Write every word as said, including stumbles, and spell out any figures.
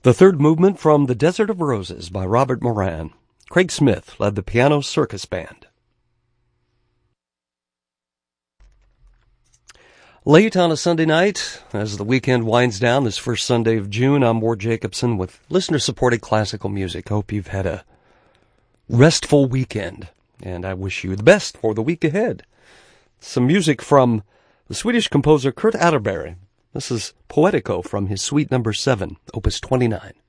The third movement from The Desert of Roses by Robert Moran. Craig Smith led the Piano Circus Band. Late on a Sunday night, as the weekend winds down, this first Sunday of June, I'm Ward Jacobson with listener-supported classical music. Hope you've had a restful weekend, and I wish you the best for the week ahead. Some music from the Swedish composer Kurt Atterbury. This is Poetico from his Suite Number seven, Opus twenty-nine.